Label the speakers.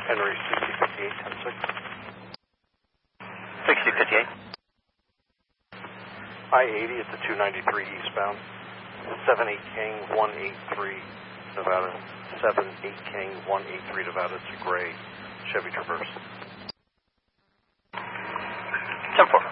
Speaker 1: Henry 6058,
Speaker 2: 6058.
Speaker 1: I-80 at the 293 eastbound. 78 King 183 Nevada. 78 King 183 Nevada. It's a gray Chevy Traverse.
Speaker 2: 10-4.